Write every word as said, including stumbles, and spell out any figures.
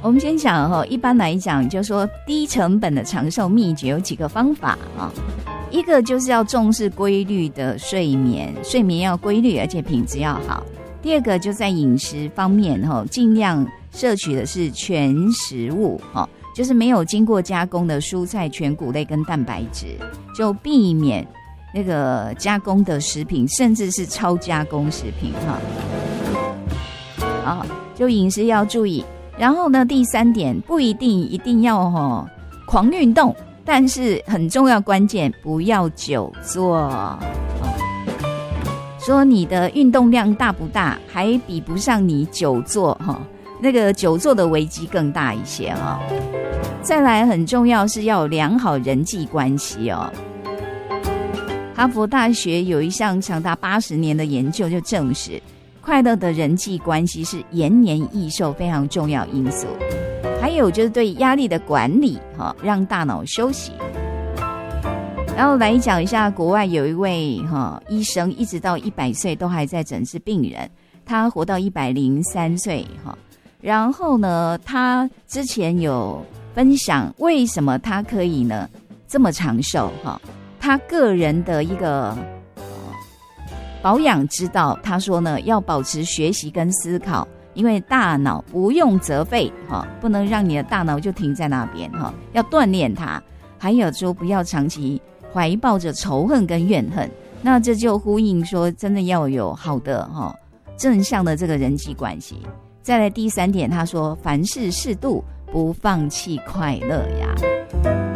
我们先讲哈，一般来讲，就说低成本的长寿秘诀有几个方法啊。一个就是要重视规律的睡眠，睡眠要规律，而且品质要好。第二个就在饮食方面哈，尽量摄取的是全食物哈，就是没有经过加工的蔬菜、全谷类跟蛋白质，就避免那个加工的食品，甚至是超加工食品哈。好，就饮食要注意。然后呢，第三点不一定一定要哦狂运动，但是很重要关键不要久坐。哦，说你的运动量大不大，还比不上你久坐哈，哦，那个久坐的危机更大一些哈，哦。再来很重要是要有良好人际关系哦。哈佛大学有一项长达八十年的研究就证实，快乐的人际关系是延年益寿非常重要因素。还有就是对压力的管理，哦，让大脑休息。然后来讲一下，国外有一位，哦，医生，一直到一百岁都还在诊治病人，他活到一百零三岁，哦，然后呢，他之前有分享为什么他可以呢这么长寿，哦，他个人的一个保养之道，他说呢，要保持学习跟思考，因为大脑不用责备，哦，不能让你的大脑就停在那边，哦，要锻炼它。还有说不要长期怀抱着仇恨跟怨恨，那这就呼应说真的要有好的，哦，正向的这个人际关系。再来第三点，他说凡事适度，不放弃快乐呀。